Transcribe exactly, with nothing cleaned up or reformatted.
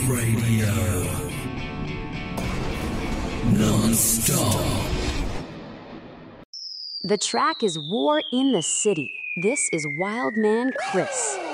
Radio. Non-stop. The track is War in the City. This is Wildman Chris.